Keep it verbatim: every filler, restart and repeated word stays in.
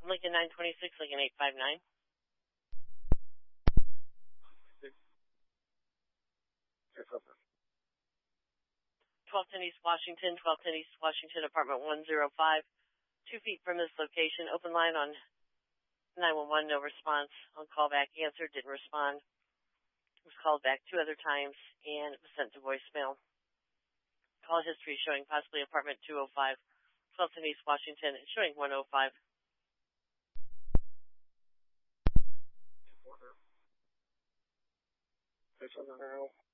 Lincoln nine twenty-six, Lincoln eight five nine. twelve ten East Washington, twelve ten East Washington, apartment one oh five. Two feet from this location. Open line on nine one one, no response. On callback, answered, didn't respond. Was called back two other times, and it was sent to voicemail. Call history showing possibly apartment two oh five, twelve ten East Washington, showing one oh five. There's another